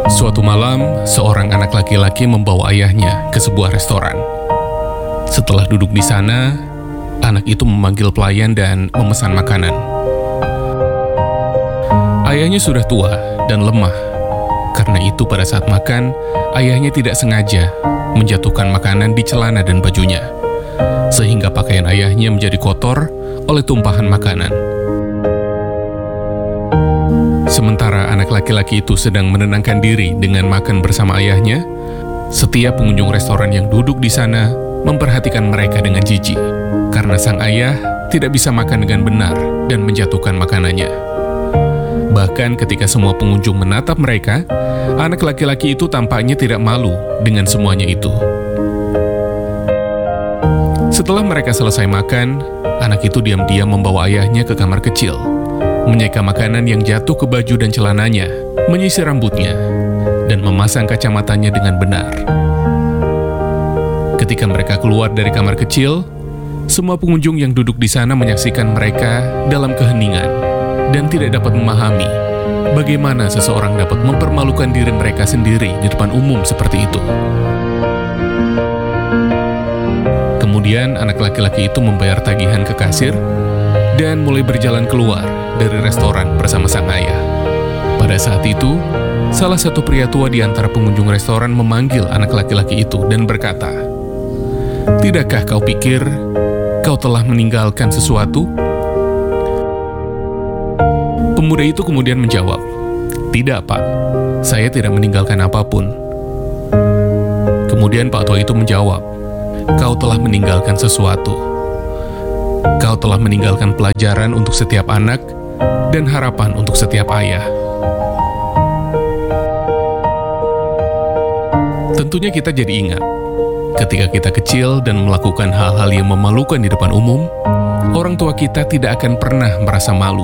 Suatu malam, seorang anak laki-laki membawa ayahnya ke sebuah restoran. Setelah duduk di sana, anak itu memanggil pelayan dan memesan makanan. Ayahnya sudah tua dan lemah. Karena itu pada saat makan, ayahnya tidak sengaja menjatuhkan makanan di celana dan bajunya, sehingga pakaian ayahnya menjadi kotor oleh tumpahan makanan. Sementara anak laki-laki itu sedang menenangkan diri dengan makan bersama ayahnya, setiap pengunjung restoran yang duduk di sana memperhatikan mereka dengan jijik, karena sang ayah tidak bisa makan dengan benar dan menjatuhkan makanannya. Bahkan ketika semua pengunjung menatap mereka, anak laki-laki itu tampaknya tidak malu dengan semuanya itu. Setelah mereka selesai makan, anak itu diam-diam membawa ayahnya ke kamar kecil, menyeka makanan yang jatuh ke baju dan celananya, menyisir rambutnya, dan memasang kacamatanya dengan benar. Ketika mereka keluar dari kamar kecil, semua pengunjung yang duduk di sana menyaksikan mereka dalam keheningan dan tidak dapat memahami bagaimana seseorang dapat mempermalukan diri mereka sendiri di depan umum seperti itu. Kemudian anak laki-laki itu membayar tagihan ke kasir dan mulai berjalan keluar dari restoran bersama sang ayah. Pada saat itu, salah satu pria tua di antara pengunjung restoran memanggil anak laki-laki itu dan berkata, "Tidakkah kau pikir kau telah meninggalkan sesuatu?" Pemuda itu kemudian menjawab, "Tidak, Pak. Saya tidak meninggalkan apapun." Kemudian Pak tua itu menjawab, "Kau telah meninggalkan sesuatu. Kau telah meninggalkan pelajaran untuk setiap anak dan harapan untuk setiap ayah." Tentunya kita jadi ingat, ketika kita kecil dan melakukan hal-hal yang memalukan di depan umum, orang tua kita tidak akan pernah merasa malu.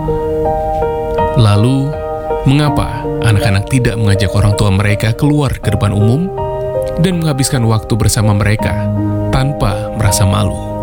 Lalu, mengapa anak-anak tidak mengajak orang tua mereka keluar ke depan umum dan menghabiskan waktu bersama mereka tanpa merasa malu?